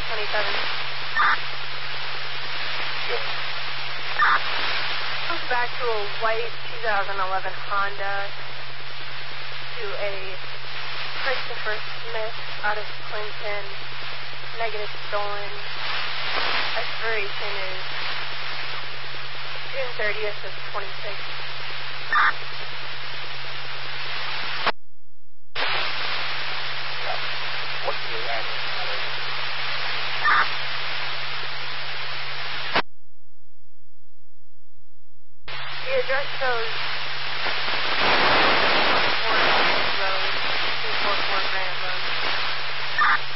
Good. Comes back to a white 2011 Honda to a Christopher Smith out of Clinton. Negative stolen. Expiration is June 30th of 26. Yep. What's the address? The address shows 244 Road, 244 Granite Road.